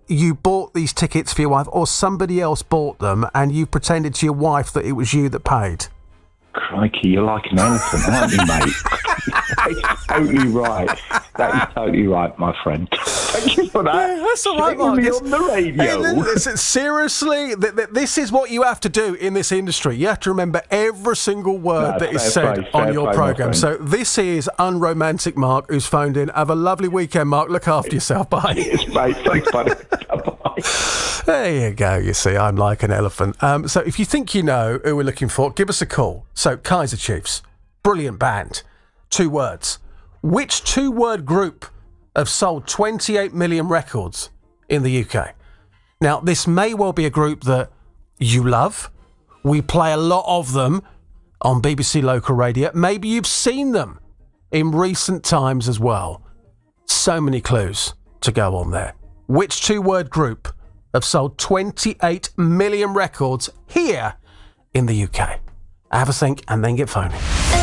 you bought these tickets for your wife, or somebody else bought them, and you pretended to your wife that it was you that paid? Crikey, you're like an elephant, aren't you, mate? That's totally right. That is totally right, my friend. Thank you for that. Yeah, that's all right, Mark. Me on the radio. Seriously, this is what you have to do in this industry. You have to remember every single word that is said on your programme. So this is Unromantic Mark, who's phoned in. Have a lovely weekend, Mark. Look after yourself. Bye. Yes, mate. Thanks, buddy. Bye. There you go. You see, I'm like an elephant. So if you think you know who we're looking for, give us a call. So Kaiser Chiefs, brilliant band. 2 words. Which 2-word group have sold 28 million records in the UK? Now, this may well be a group that you love. We play a lot of them on BBC Local Radio. Maybe you've seen them in recent times as well. So many clues to go on there. Which 2-word group have sold 28 million records here in the UK? Have a think and then get phoning.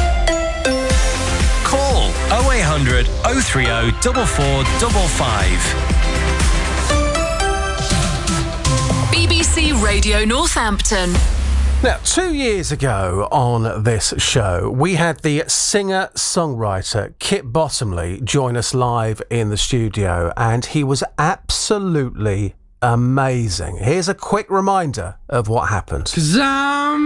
Call 0800 030 4455. BBC Radio Northampton. Now, 2 years ago on this show, we had the singer-songwriter Kit Bottomley join us live in the studio, and he was absolutely amazing. Here's a quick reminder of what happened. 'Cause I'm